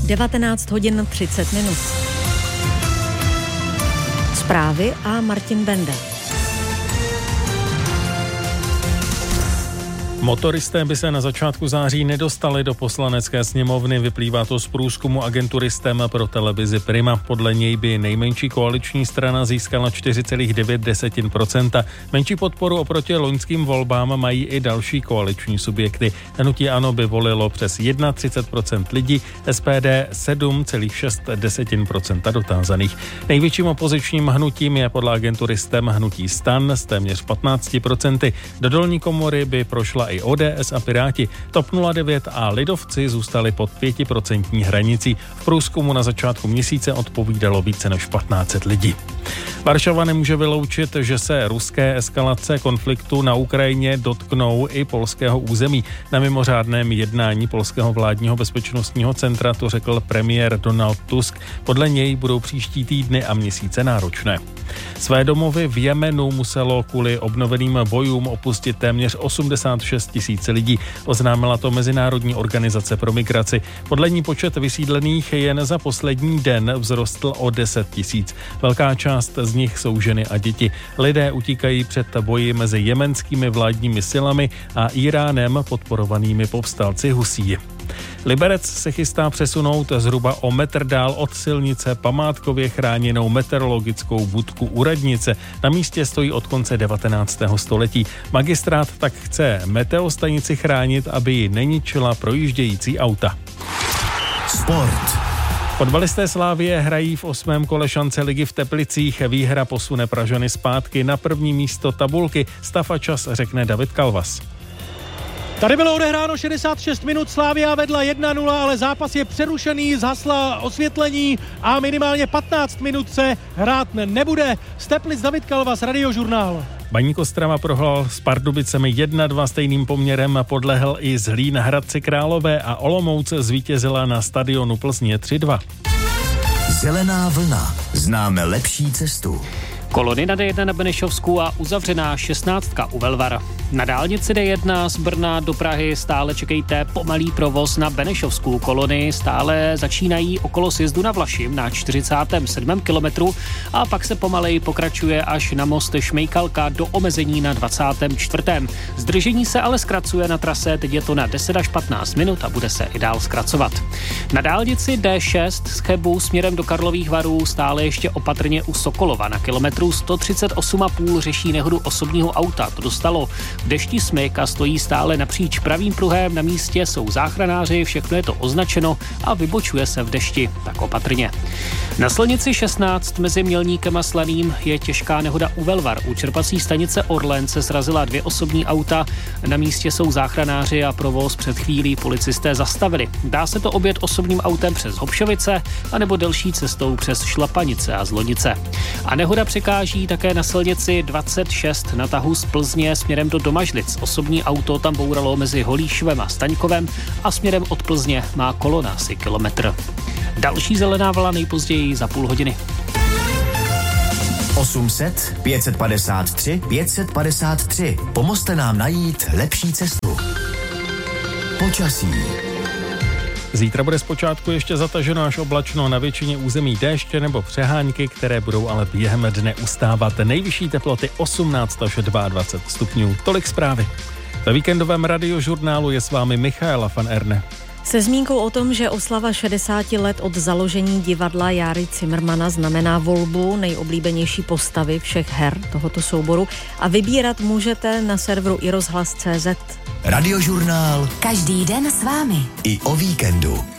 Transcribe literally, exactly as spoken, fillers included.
devatenáct hodin třicet minut. Zprávy a Martin Bende. Motoristé by se na začátku září nedostali do poslanecké sněmovny, vyplývá to z průzkumu agentury S T E M pro televizi Prima. Podle něj by nejmenší koaliční strana získala čtyři celá devět procenta. Menší podporu oproti loňským volbám mají i další koaliční subjekty. Hnutí ANO by volilo přes třicet jedna procent lidí, S P D sedm celá šest procenta dotázaných. Největším opozičním hnutím je podle agentury S T E M hnutí STAN s téměř patnáct procent. Do dolní komory by prošla i O D S a Piráti. TOP nula devět a Lidovci zůstali pod pětiprocentní hranicí. V průzkumu na začátku měsíce odpovídalo více než patnáct set lidí. Varšava nemůže vyloučit, že se ruské eskalace konfliktu na Ukrajině dotknou i polského území. Na mimořádném jednání polského vládního bezpečnostního centra to řekl premiér Donald Tusk. Podle něj budou příští týdny a měsíce náročné. Své domovy v Jemenu muselo kvůli obnoveným bojům opustit téměř osmdesát šest tisíc lidí. Oznámila to Mezinárodní organizace pro migraci. Podle ní počet vysídlených jen za poslední den vzrostl o deset tisíc. Velká část z nich jsou ženy a děti. Lidé utíkají před boji mezi jemenskými vládními silami a Íránem podporovanými povstalci Husí. Liberec se chystá přesunout zhruba o metr dál od silnice památkově chráněnou meteorologickou budku u radnice. Na místě stojí od konce devatenáctého století. Magistrát tak chce meteostanici chránit, aby ji neničila projíždějící auta. Sport. Fotbalisté Slavie hrají v osmém kole šance ligy v Teplicích. Výhra posune Pražany zpátky na první místo tabulky. Stav a čas řekne David Kalvas. Tady bylo odehráno šedesát šest minut, Slavia vedla jedna nula, ale zápas je přerušený, zhasla osvětlení a minimálně patnáct minut se hrát nebude. Z Teplic David Kalvas, Radiožurnál. Baník Ostrava prohrál s Pardubicemi jedna dva stejným poměrem a podlehl i Zlín Hradci Králové a Olomouc zvítězila na stadionu Plzně tři dva. Zelená vlna. Známe lepší cestu. Kolony na D jedna na Benešovsku a uzavřená šestnáctka u Velvara. Na dálnici D jedna z Brna do Prahy stále čekejte pomalý provoz na Benešovsku. Kolony stále začínají okolo sjezdu na Vlašim na čtyřicátém sedmém kilometru a pak se pomalej pokračuje až na most Šmejkalka do omezení na dvacátém čtvrtém Zdržení se ale zkracuje na trase, teď je to na deset až patnáct minut a bude se i dál zkracovat. Na dálnici D šest z Chebu směrem do Karlových Varů stále ještě opatrně u Sokolova na kilometru sto třicet osm a půl řeší nehodu osobního auta. To dostalo v dešti smyk a stojí stále napříč pravým pruhem. Na místě jsou záchranáři, všechno je to označeno a vybočuje se v dešti, tak opatrně. Na silnici šestnáct mezi Mělníkem a Slaným je těžká nehoda u Velvar. U čerpací stanice Orlen se srazila dvě osobní auta. Na místě jsou záchranáři a provoz před chvílí policisté zastavili. Dá se to objet osobním autem přes Hopšovice anebo delší cestou přes Šlapanice a Zlonice. A nehoda překáží také na silnici dvacet šest na tahu z Plzně směrem do Domažlic. Osobní auto tam bouralo mezi Holíšovem a Staňkovem a směrem od Plzně má kolona asi kilometr. Další zelená vlna nejpozději za půl hodiny. osm set pět set padesát tři pět set padesát tři. Pomozte nám najít lepší cestu. Počasí. Zítra bude zpočátku ještě zataženo až oblačno, na většině území déště nebo přehánky, které budou ale během dne ustávat. Nejvyšší teploty osmnáct až dvacet dva stupňů. Tolik zprávy. Ve víkendovém Radiožurnálu je s vámi Michaela van Erne. Se zmínkou o tom, že oslava šedesáti let od založení divadla Járy Cimrmana znamená volbu nejoblíbenější postavy všech her tohoto souboru a vybírat můžete na serveru i rozhlas tečka cé zet. Radiožurnál. Každý den s vámi. I o víkendu.